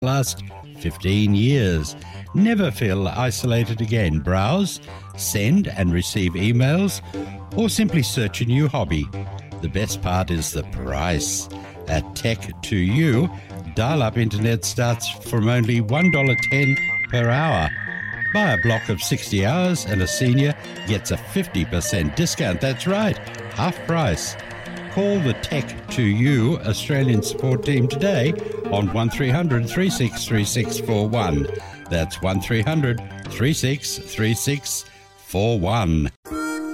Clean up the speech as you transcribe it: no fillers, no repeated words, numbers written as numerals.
last 15 years. Never feel isolated again. Browse, send and receive emails, or simply search a new hobby. The best part is the price. At Tech2U, dial-up internet starts from only $1.10 per hour. Buy a block of 60 hours and a senior gets a 50% discount. That's right, half price. Call the Tech2U Australian support team today on 1300 363641. That's 1300 363641.